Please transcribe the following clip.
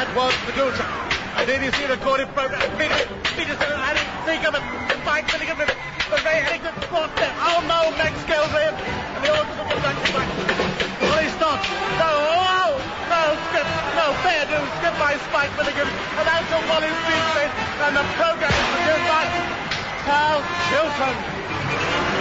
That was Medusa. And then you see the recorded program. Peterson and Harry Seacombe and Mike Milligan with Ray Harrington. Oh no, Max Scales there. And the orchestra was back to back. Well, he stops. No, oh, no, skip. No, fair do. Skip by Spike Milligan. And that's a Wally's beat. And the program is produced by Carl Chilton.